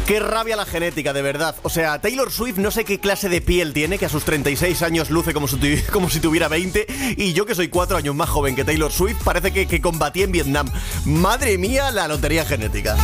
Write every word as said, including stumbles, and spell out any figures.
Qué rabia la genética, de verdad. O sea, Taylor Swift no sé qué clase de piel tiene, que a sus treinta y seis años luce como si, tu- como si tuviera veinte. Y yo, que soy cuatro años más joven que Taylor Swift, parece que, que combatí en Vietnam. Madre mía, la lotería genética.